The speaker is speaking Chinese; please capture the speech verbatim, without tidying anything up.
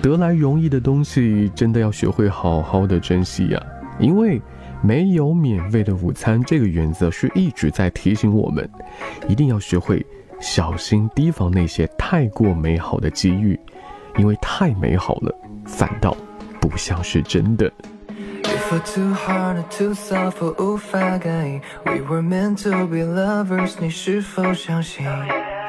得来容易的东西真的要学会好好的珍惜呀、啊，因为没有免费的午餐这个原则是一直在提醒我们，一定要学会小心提防那些太过美好的机遇，因为太美好了，反倒不像是真的。 If we're too hard or too soft 我无法感应 We were meant to be lovers 你是否相信